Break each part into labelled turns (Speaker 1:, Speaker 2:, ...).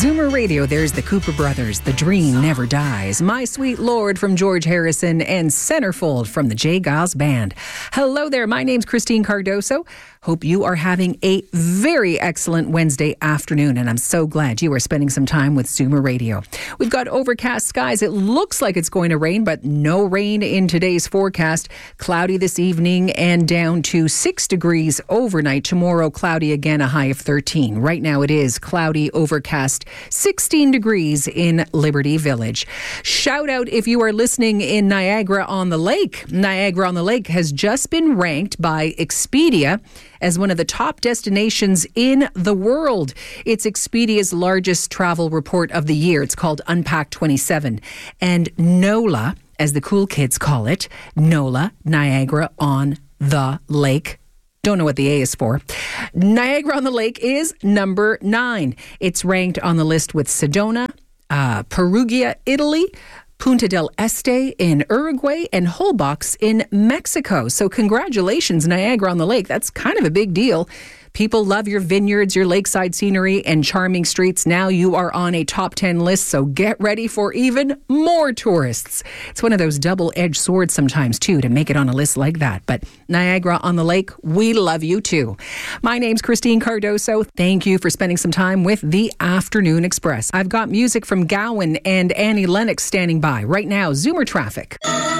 Speaker 1: Zoomer Radio, there's the Cooper Brothers, The Dream Never Dies, My Sweet Lord from George Harrison, and Centerfold from the J. Giles Band. Hello there, my name's Christine Cardoso. Hope you are having a very excellent Wednesday afternoon, and I'm so glad you are spending some time with Zoomer Radio. We've got overcast skies. It looks like it's going to rain, but no rain in today's forecast. Cloudy this evening and down to 6 degrees overnight. Tomorrow, cloudy again, a high of 13. Right now it is cloudy, overcast, 16 degrees in Liberty Village. Shout out if you are listening in Niagara-on-the-Lake. Niagara-on-the-Lake has just been ranked by Expedia as one of the top destinations in the world. It's Expedia's largest travel report of the year. It's called Unpacked 27. And NOLA, as the cool kids call it, NOLA, Niagara on the Lake. Don't know what the A is for. Niagara on the Lake is number 9. It's ranked on the list with Sedona, Perugia, Italy, Punta del Este in Uruguay, and Holbox in Mexico. So congratulations, Niagara on the Lake. That's kind of a big deal. People love your vineyards, your lakeside scenery, and charming streets. Now you are on a top 10 list, so get ready for even more tourists. It's one of those double-edged swords sometimes, too, to make it on a list like that. But Niagara on the Lake, we love you, too. My name's Christine Cardoso. Thank you for spending some time with the Afternoon Express. I've got music from Gowan and Annie Lennox standing by. Right now, Zoomer Traffic.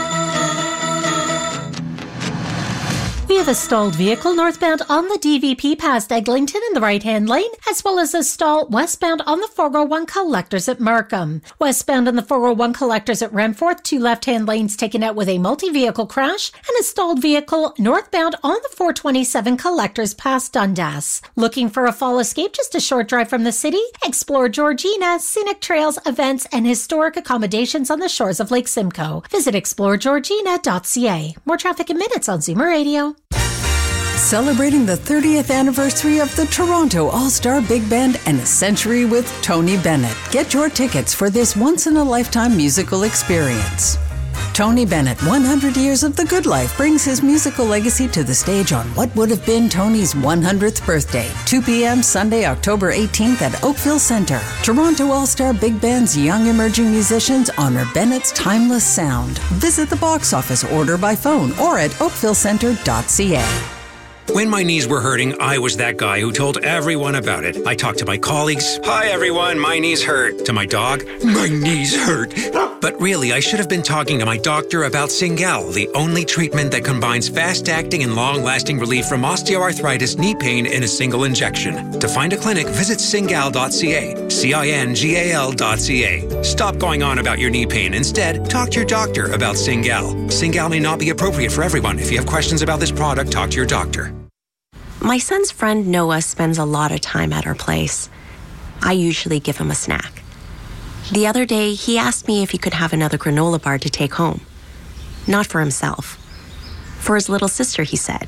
Speaker 2: We have a stalled vehicle northbound on the DVP past Eglinton in the right-hand lane, as well as a stall westbound on the 401 collectors at Markham. Westbound on the 401 collectors at Renforth, 2 left-hand lanes taken out with a multi-vehicle crash, and a stalled vehicle northbound on the 427 collectors past Dundas. Looking for a fall escape just a short drive from the city? Explore Georgina, scenic trails, events, and historic accommodations on the shores of Lake Simcoe. Visit exploregeorgina.ca. More traffic in minutes on Zoomer Radio.
Speaker 3: Celebrating the 30th anniversary of the Toronto All-Star Big Band and a century with Tony Bennett. Get your tickets for this once-in-a-lifetime musical experience. Tony Bennett, 100 Years of the Good Life, brings his musical legacy to the stage on what would have been Tony's 100th birthday. 2 p.m. Sunday, October 18th at Oakville Centre. Toronto All-Star Big Band's young emerging musicians honor Bennett's timeless sound. Visit the box office, order by phone, or at oakvillecentre.ca.
Speaker 4: When my knees were hurting, I was that guy who told everyone about it. I talked to my colleagues. Hi, everyone. My knees hurt. To my dog. My knees hurt. But really, I should have been talking to my doctor about Cingal, the only treatment that combines fast-acting and long-lasting relief from osteoarthritis knee pain in a single injection. To find a clinic, visit cingal.ca. CINGAL.ca. Stop going on about your knee pain. Instead, talk to your doctor about Cingal. Cingal may not be appropriate for everyone. If you have questions about this product, talk to your doctor.
Speaker 5: My son's friend Noah spends a lot of time at our place. I usually give him a snack. The other day, he asked me if he could have another granola bar to take home. Not for himself. For his little sister, he said.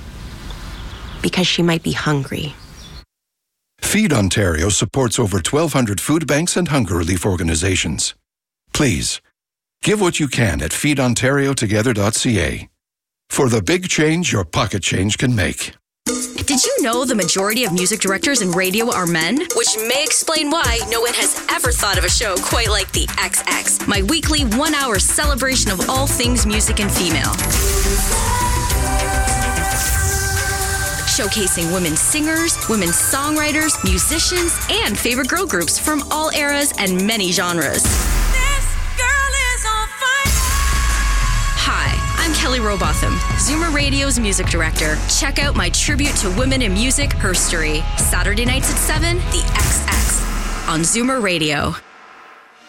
Speaker 5: Because she might be hungry.
Speaker 6: Feed Ontario supports over 1,200 food banks and hunger relief organizations. Please, give what you can at feedontariotogether.ca. For the big change your pocket change can make.
Speaker 7: Did you know the majority of music directors in radio are men? Which may explain why no one has ever thought of a show quite like The XX, my weekly 1-hour celebration of all things music and female. Showcasing women singers, women songwriters, musicians, and favorite girl groups from all eras and many genres. I'm Kelly Robotham, Zoomer Radio's music director. Check out my tribute to women in music herstory. Saturday nights at 7, The XX on Zoomer Radio.